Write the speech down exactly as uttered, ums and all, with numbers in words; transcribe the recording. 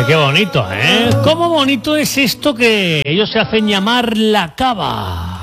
Ay, qué bonito, ¿eh? ¿Cómo bonito es esto que ellos se hacen llamar la cava?